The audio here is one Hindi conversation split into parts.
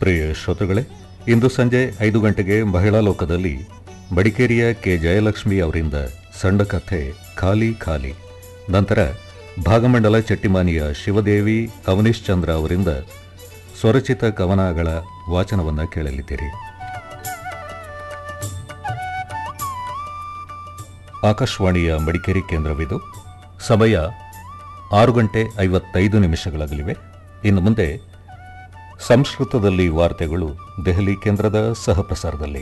ಪ್ರಿಯ ಶ್ರೋತೃಗಳೇ, ಇಂದು ಸಂಜೆ 5 ಗಂಟೆಗೆ ಮಹಿಳಾ ಲೋಕದಲ್ಲಿ ಮಡಿಕೇರಿಯ ಕೆ ಜಯಲಕ್ಷ್ಮಿ ಅವರಿಂದ ಸಣ್ಣ ಕಥೆ ಖಾಲಿ ಖಾಲಿ. ನಂತರ ಭಾಗಮಂಡಲ ಚೆಟ್ಟಿಮಾನಿಯ ಶಿವದೇವಿ ಅವನೀಶ್ ಚಂದ್ರ ಅವರಿಂದ ಸ್ವರಚಿತ ಕವನಗಳ ವಾಚನವನ್ನು ಕೇಳಲಿದ್ದೀರಿ. ಆಕಾಶವಾಣಿಯ ಮಡಿಕೇರಿ ಕೇಂದ್ರವಿದು. ಸಮಯ 6:55 ಇನ್ನು ಮುಂದೆ ಸಂಸ್ಕೃತದಲ್ಲಿ ವಾರ್ತೆಗಳು ದೆಹಲಿ ಕೇಂದ್ರದ ಸಹಪ್ರಸಾರದಲ್ಲಿ.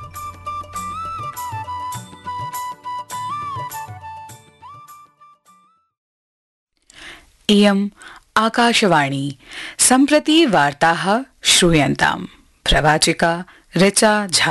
इयम् आकाशवाणी. सम्प्रति वार्ताः श्रूयन्ताम्. प्रवाचिका ऋचा झा.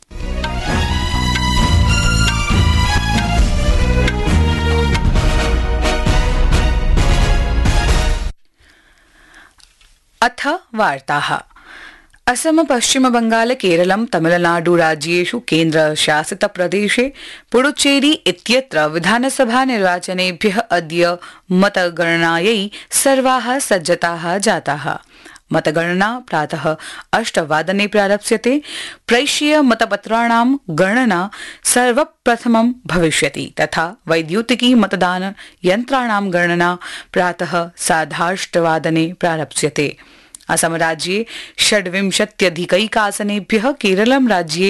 अथ वार्ताः. असम, पश्चिम बंगाल, केरलम, तमिलनाडु राज्येषु केन्द्रशासितप्रदेशे पुडुचेरी इत्यत्र विधानसभा निर्वाचनेभ्यः अद्य मतगणनायै सर्वाः सज्जताः जाताः. मतगणना प्रातः 8 प्रारप्स्यते. प्रैष्य मतपत्राणां गणना सर्वप्रथमं भविष्यति तथा वैद्युतिकी मतदान यन्त्राणां गणना प्रातः 8:30 प्रारप्स्यते. असम राज्ये 26 आसनेभ्यः, केरलम राज्ये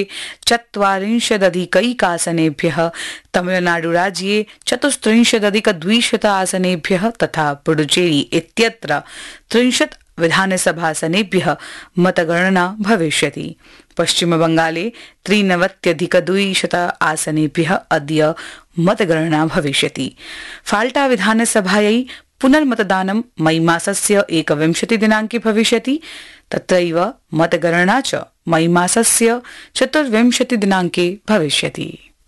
40 आसनेभ्यः, तमिलनाडु राज्ये 34 आसनेभ्यः तथा पुडुचेरी इत्यत्र 30 विधानसभासनेभ्यः मतगणना भविष्यति. पश्चिम बंगाले 93 आसनेभ्यः अद्य मतगणना भविष्यति. फाल्टा विधानसभायै पुनर्मतदानं मई मासस्य 21 दिनाङ्के भविष्यति. तत्रैव मतगणना च मई मासस्य 24 दिनाङ्के भविष्यति.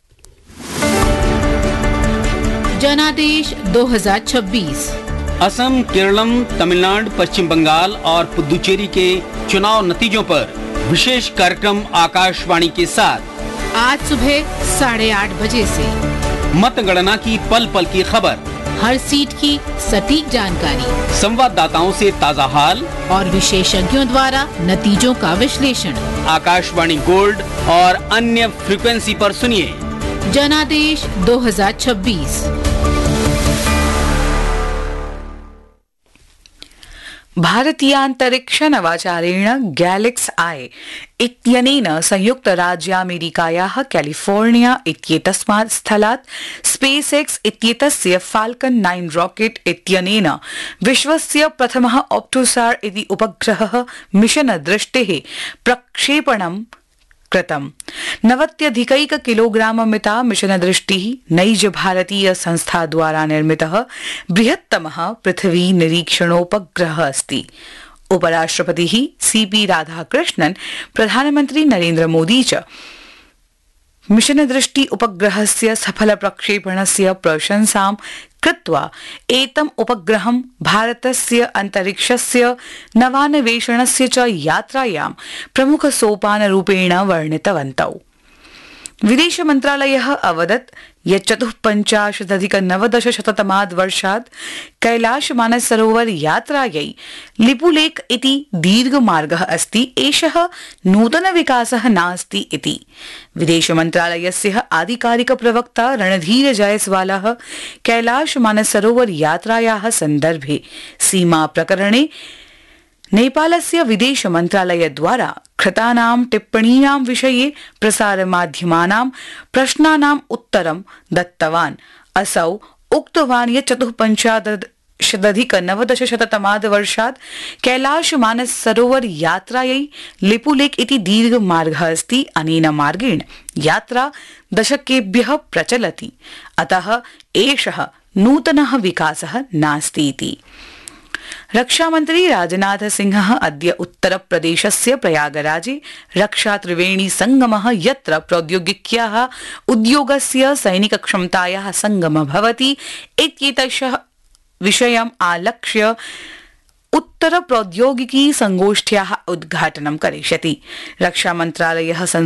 जनादेश 2026. असम, केरलम, तमिलनाडु, पश्चिम बंगाल और पुदुचेरी के चुनाव नतीजों पर विशेष कार्यक्रम आकाशवाणी के साथ आज सुबह 8:30 बजे से मतगणना की पल पल की खबर, हर सीट की सटीक जानकारी, संवाददाताओं से ताजा हाल और विशेषज्ञों द्वारा नतीजों का विश्लेषण आकाशवाणी गोल्ड और अन्य फ्रीक्वेंसी पर सुनिए. जनादेश 2026. भारतीयान्तरिक्ष नवाचारेण गैलेक्स आई इत्यनेन संयुक्त राज्यामेरिकायाः कैलिफोर्निया इत्येतस्मात् स्थलात् स्पेस एक्स इत्येतस्य फाल्कन 9 रॉकेट इत्यनेन विश्वस्य प्रथमः ऑप्टोसार इति उपग्रहः मिशन दृष्टेः प्रक्षेपणं कृतम्. 90 किलोग्राममिता मिशन दृष्टिः नैज भारतीय संस्था द्वारा निर्मितः बृहत्तमः पृथ्वी निरीक्षणोपग्रहः अस्ति. उपराष्ट्रपतिः CP राधाकृष्णन्, प्रधानमन्त्री नरेन्द्र मोदी च मिशन दृष्टि उपग्रहस्य सफल प्रक्षेपणस्य प्रशंसां कृत्वा एतम् उपग्रहं भारतस्य अन्तरिक्षस्य नवान्वेषणस्य च यात्रायां प्रमुखसोपानरूपेण वर्णितवन्तौ. विदेश मन्त्रालयः अवदत् यत् 54,990 वर्षात् कैलाश मानसरोवर यात्रायै लिपुलेख इति दीर्घमार्गः अस्ति. एषः नूतन विकासः नास्ति इति विदेश मन्त्रालयस्य आधिकारिक प्रवक्ता रणधीर जयस्वालः कैलाश मानसरोवर यात्रायाः सन्दर्भे सीमा प्रकरणे नेपालस्य विदेश मन्त्रालयद्वारा कृतानां टिप्पणीनां विषये प्रसारमाध्यमानां प्रश्नानाम् उत्तरं दत्तवान्. असौ उक्तवान् यत् 54,990 वर्षात् कैलाश मानस सरोवर यात्रायै लिपुलेख इति दीर्घमार्गः अस्ति. अनेन मार्गेण यात्रा दशकेभ्यः प्रचलति. अतः एषः नूतनः विकासः नास्ति इति. रक्षामन्त्री राजनाथ सिंहः अद्य उत्तरप्रदेशस्य प्रयागराजे रक्षा त्रिवेणी संगमः, यत्र प्रौद्योगिक्याः उद्योगस्य सैनिकक्षमतायाः संगमः भवति इत्येतस्य विषयम् आलक्ष्य उत्तर प्रौद्योगिकी संगोष्ठ्याः उद्घाटनं करिष्यति. रक्षा मन्त्रालयः